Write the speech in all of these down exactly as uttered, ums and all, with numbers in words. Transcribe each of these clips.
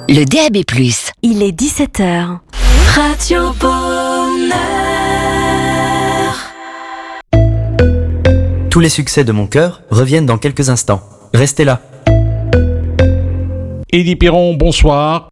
le D A B plus. Il est dix-sept heures. Radio Bonheur. Tous les succès de mon cœur reviennent dans quelques instants. Restez là. Élie Perron, bonsoir.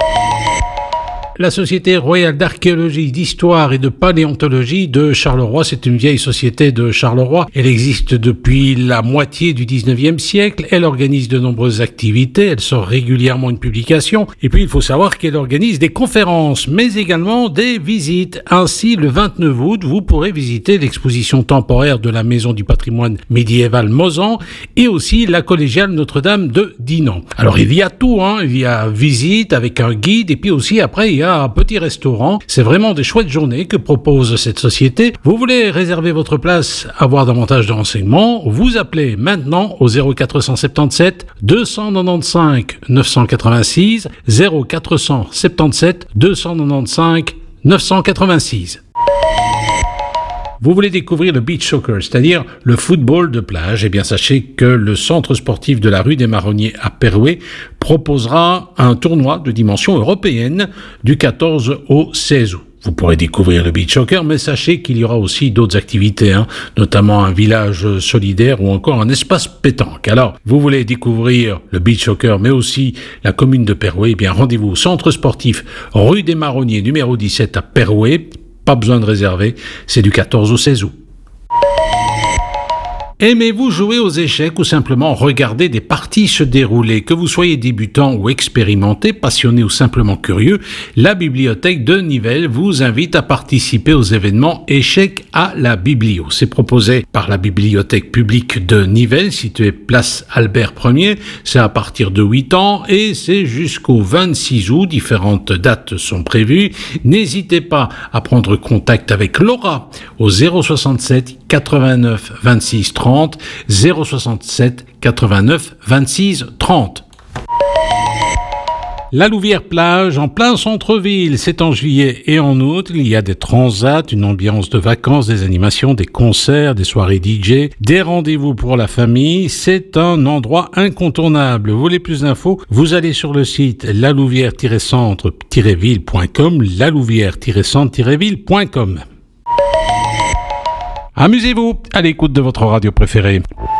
La Société royale d'archéologie, d'histoire et de paléontologie de Charleroi, c'est une vieille société de Charleroi. Elle existe depuis la moitié du dix-neuvième siècle. Elle organise de nombreuses activités. Elle sort régulièrement une publication. Et puis, il faut savoir qu'elle organise des conférences, mais également des visites. Ainsi, le vingt-neuf août, vous pourrez visiter l'exposition temporaire de la Maison du patrimoine médiéval Mozan et aussi la collégiale Notre-Dame de Dinan. Alors, il y a tout, hein. Il y a visite avec un guide et puis aussi, après, il y a un petit restaurant. C'est vraiment des chouettes journées que propose cette société. Vous voulez réserver votre place, avoir davantage de renseignements, vous appelez maintenant au zéro quatre cent soixante-dix-sept deux cent quatre-vingt-quinze neuf cent quatre-vingt-six, zéro quatre cent soixante-dix-sept deux cent quatre-vingt-quinze neuf cent quatre-vingt-six. Vous voulez découvrir le beach soccer, c'est-à-dire le football de plage, eh bien sachez que le centre sportif de la rue des Marronniers à Perouet proposera un tournoi de dimension européenne du quatorze au seize août. Vous pourrez découvrir le beach soccer, mais sachez qu'il y aura aussi d'autres activités, hein, notamment un village solidaire ou encore un espace pétanque. Alors, vous voulez découvrir le beach soccer, mais aussi la commune de Perouet, eh bien rendez-vous au centre sportif rue des Marronniers numéro dix-sept à Perouet. Pas besoin de réserver, c'est du quatorze au seize août. Aimez-vous jouer aux échecs ou simplement regarder des parties se dérouler? Que vous soyez débutant ou expérimenté, passionné ou simplement curieux, la bibliothèque de Nivelles vous invite à participer aux événements Échecs à la Biblio. C'est proposé par la bibliothèque publique de Nivelles, située place Albert Ier. C'est à partir de huit ans et c'est jusqu'au vingt-six août. Différentes dates sont prévues. N'hésitez pas à prendre contact avec Laura au zéro soixante-sept quatre-vingt-neuf vingt-six trente, zéro soixante-sept quatre-vingt-neuf vingt-six trente. La Louvière plage en plein centre-ville, c'est en juillet et en août, il y a des transats, une ambiance de vacances, des animations, des concerts, des soirées D J, des rendez-vous pour la famille, c'est un endroit incontournable. Vous voulez plus d'infos? Vous allez sur le site la louvière tiret centre tiret ville point com, la louvière tiret centre tiret ville point com. Amusez-vous à l'écoute de votre radio préférée.